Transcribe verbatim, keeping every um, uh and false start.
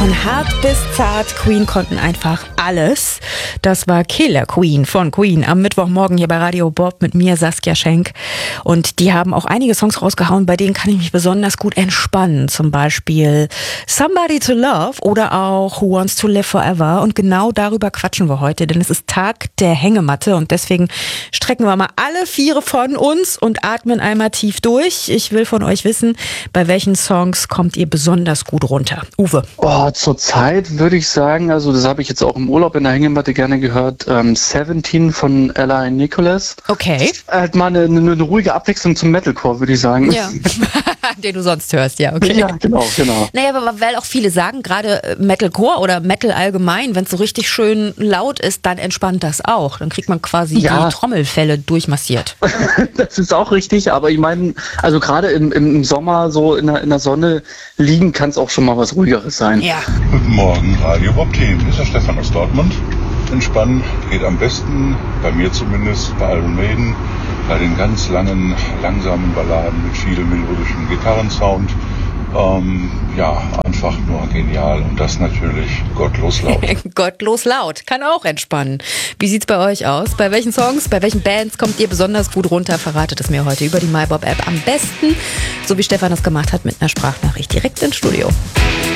Von hart bis zart, Queen konnten einfach alles. Das war Killer Queen von Queen am Mittwochmorgen hier bei Radio Bob mit mir, Saskia Schenk. Und die haben auch einige Songs rausgehauen, bei denen kann ich mich besonders gut entspannen. Zum Beispiel Somebody to Love oder auch Who Wants to Live Forever. Und genau darüber quatschen wir heute, denn es ist Tag der Hängematte und deswegen strecken wir mal alle Viere von uns und atmen einmal tief durch. Ich will von euch wissen, bei welchen Songs kommt ihr besonders gut runter? Uwe. Oh, zurzeit würde ich sagen, also das habe ich jetzt auch im Urlaub in der Hängematte gerne gehört, ähm, Seventeen von Ella Nicholas. Okay. Halt mal eine, eine, eine ruhige Abwechslung zum Metalcore, würde ich sagen. Ja, den du sonst hörst, ja, okay. Ja, genau, genau. Naja, aber weil auch viele sagen, gerade Metalcore oder Metal allgemein, wenn es so richtig schön laut ist, dann entspannt das auch. Dann kriegt man quasi Ja. die Trommelfelle durchmassiert. Das ist auch richtig, aber ich meine, also gerade im, im Sommer so in der, in der Sonne liegen kann es auch schon mal was Ruhigeres sein. Ja. Guten Morgen, Radio Bob Team. Hier ist der Stefan aus Dortmund. Entspannen geht am besten, bei mir zumindest, bei Iron Maiden, bei den ganz langen, langsamen Balladen mit viel melodischem Gitarrensound. Ähm, ja, einfach nur genial und das natürlich gottlos laut. Gottlos laut, kann auch entspannen. Wie sieht's bei euch aus? Bei welchen Songs, bei welchen Bands kommt ihr besonders gut runter? Verratet es mir heute über die MyBob-App am besten, so wie Stefan das gemacht hat mit einer Sprachnachricht direkt ins Studio.